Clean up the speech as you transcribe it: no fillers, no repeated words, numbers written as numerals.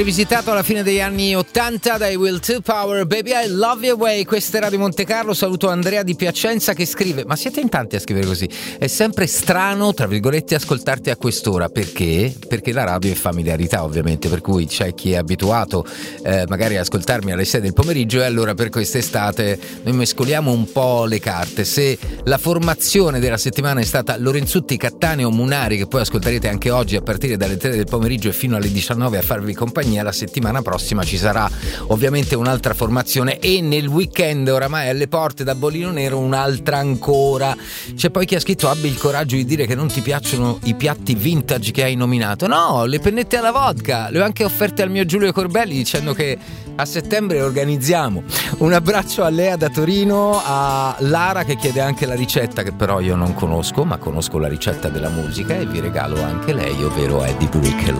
Rivisitato alla fine degli anni 80 dai Will to Power, Baby I Love You Away. Questa era di Monte Carlo. Saluto Andrea di Piacenza che scrive: ma siete in tanti a scrivere così, è sempre strano tra virgolette ascoltarti a quest'ora. Perché la radio è familiarità, ovviamente, per cui c'è chi è abituato magari ad ascoltarmi alle 6 del pomeriggio, e allora per quest'estate noi mescoliamo un po' le carte. Se la formazione della settimana è stata Lorenzutti, Cattaneo, Munari, che poi ascolterete anche oggi a partire dalle 3 del pomeriggio e fino alle 19 a farvi compagnia, la settimana prossima ci sarà ovviamente un'altra formazione, e nel weekend oramai alle porte da Bollino Nero un'altra ancora. C'è poi chi ha scritto: abbi il coraggio di dire che non ti piacciono i piatti vintage che hai nominato. No, le pennette alla vodka le ho anche offerte al mio Giulio Corbelli, dicendo che a settembre organizziamo. Un abbraccio a Lea da Torino, a Lara che chiede anche la ricetta, che però io non conosco, ma conosco la ricetta della musica e vi regalo anche lei, ovvero Eddie Brickell.